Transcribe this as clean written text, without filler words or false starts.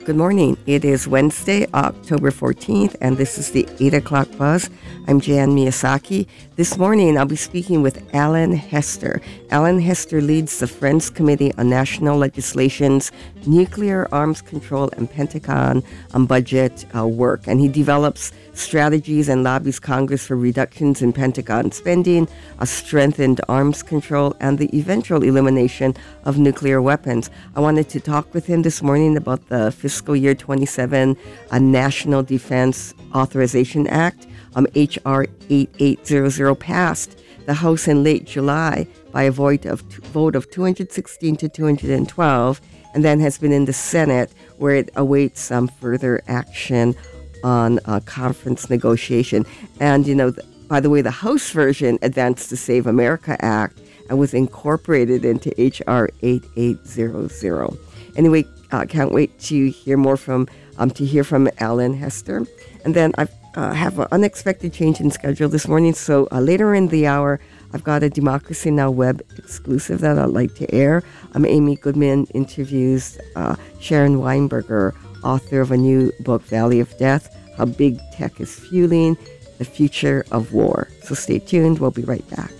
Good morning. It is Wednesday, October 14th, and this is the 8 o'clock buzz. I'm Jan Miyasaki. This morning, I'll be speaking with Alan Hester. Alan Hester leads the Friends Committee on National Legislation's Nuclear Arms Control and Pentagon budget work, and he develops strategies and lobbies Congress for reductions in Pentagon spending, a strengthened arms control, and the eventual elimination of nuclear weapons. I wanted to talk with him this morning about the fiscal year 27 National Defense Authorization Act. H.R. 8800 passed the House in late July by a vote of 216 to 212, and then has been in the Senate, where it awaits some further action on conference negotiation. And, by the way, the House version advanced the Save America Act and was incorporated into H.R. 8800. Anyway, can't wait to hear more from Alan Hester. And then I have an unexpected change in schedule this morning. So later in the hour, I've got a Democracy Now! Web exclusive that I'd like to air. Amy Goodman interviews Sharon Weinberger, author of a new book, Valley of Death, How Big Tech is Fueling the Future of War. So stay tuned. We'll be right back.